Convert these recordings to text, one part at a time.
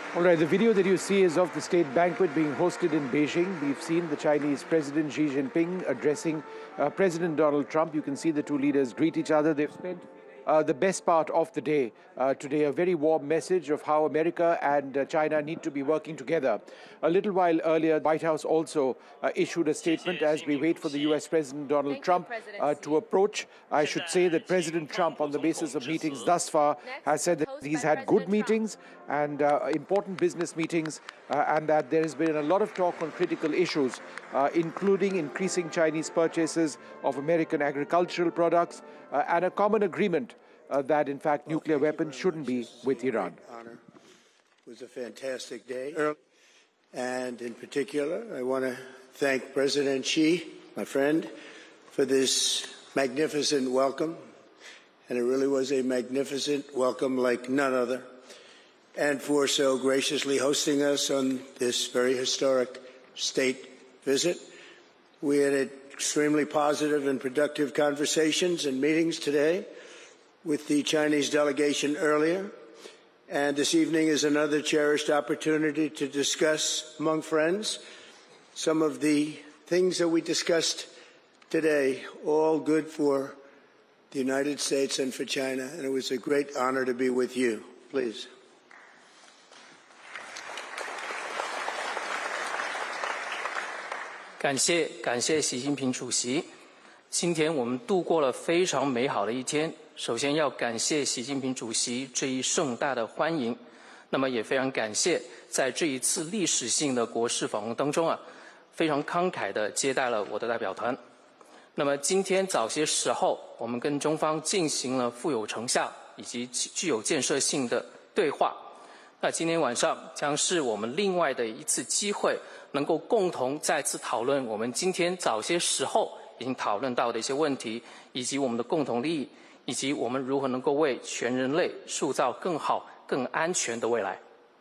All right, the video that you see is of the state banquet being hosted in Beijing. We've seen the Chinese President Xi Jinping addressing President Donald Trump. You can see the two leaders greet each other. They've spent the best part of the day today, a very warm message of how America and China need to be working together. A little while earlier, the White House also issued a statement as we wait for the U.S. President Donald Trump to approach. I should say that President Trump, on the basis of meetings thus far, has said that he's had good meetings and important business meetings, and that there has been a lot of talk on critical issues, including increasing Chinese purchases of American agricultural products and a common agreement that, in fact, nuclear weapons shouldn't be with Iran. It was a fantastic day. And in particular, I want to thank President Xi, my friend, for this magnificent welcome. And it really was a magnificent welcome like none other. And for so graciously hosting us on this very historic state visit. We had extremely positive and productive conversations and meetings today with the Chinese delegation earlier. And this evening is another cherished opportunity to discuss among friends some of the things that we discussed today, all good for the United States and for China. And it was a great honor to be with you. Please. 感谢习近平主席。今天我们度过了非常美好的一天。首先要感谢习近平主席这一盛大的欢迎，那么也非常感谢在这一次历史性的国事访问当中非常慷慨地接待了我的代表团。那么今天早些时候，我们跟中方进行了富有成效以及具有建设性的对话。那今天晚上将是我们另外的一次机会，能够共同再次讨论我们今天早些时候已经讨论到的一些问题，以及我们的共同利益，以及我们如何能够为全人类塑造更好、更安全的未来。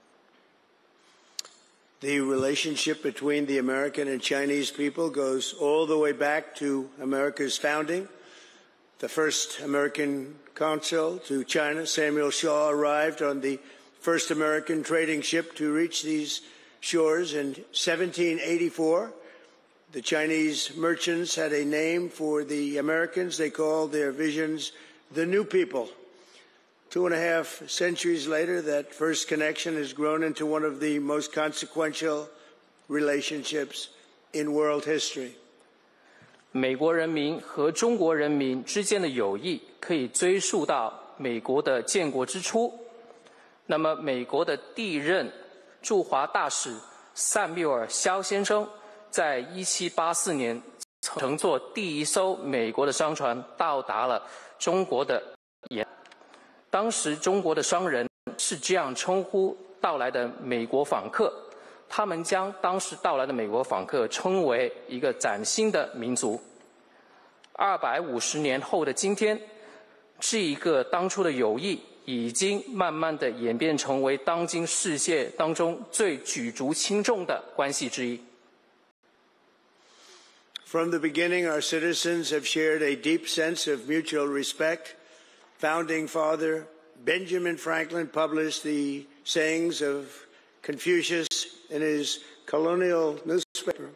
The relationship between the American and Chinese people goes all the way back to America's founding. The first American consul to China, Samuel Shaw, arrived on the first American trading ship to reach these shores in 1784. The Chinese merchants had a name for the Americans. They called their visions the New People. 2.5 centuries later, that first connection has grown into one of the most consequential relationships in world history. 美国人民和中国人民之间的友谊可以追溯到美国的建国之初。那么，美国的第一任驻华大使塞缪尔·肖先生在1784年乘坐第一艘美国的商船到达了中国的沿岸。当时中国的商人是这样称呼到来的美国访客，他们将当时到来的美国访客称为一个崭新的民族。250年后的今天，这一个当初的友谊已经慢慢地演变成为当今世界当中最举足轻重的关系之一。 From the beginning, our citizens have shared a deep sense of mutual respect. Founding Father Benjamin Franklin published the sayings of Confucius in his colonial newspaper.